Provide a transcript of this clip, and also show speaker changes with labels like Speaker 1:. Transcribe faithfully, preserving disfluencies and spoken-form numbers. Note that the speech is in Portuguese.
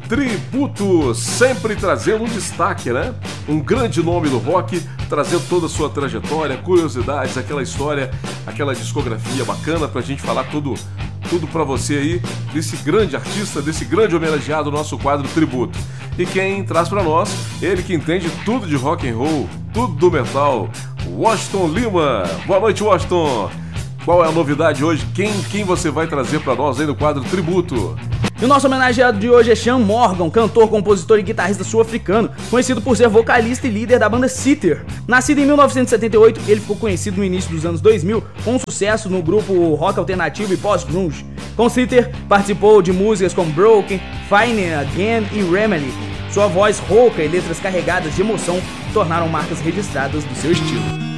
Speaker 1: Tributo, sempre trazendo um destaque, né? Um grande nome do rock, trazendo toda a sua trajetória, curiosidades, aquela história, aquela discografia bacana pra gente falar tudo, tudo pra você aí, desse grande artista, desse grande homenageado, nosso quadro Tributo. E quem traz pra nós, ele que entende tudo de rock and roll, tudo do metal, Washington Lima. Boa noite, Washington. Qual é a novidade hoje? Quem, quem você vai trazer pra nós aí no quadro Tributo?
Speaker 2: E o nosso homenageado de hoje é Sean Morgan, cantor, compositor e guitarrista sul-africano, conhecido por ser vocalista e líder da banda Seether. Nascido em mil novecentos e setenta e oito, ele ficou conhecido no início dos anos dois mil com sucesso no grupo rock alternativo e pós-grunge. Com Seether, participou de músicas como Broken, Fine Again e Remedy. Sua voz rouca e letras carregadas de emoção tornaram marcas registradas do seu estilo.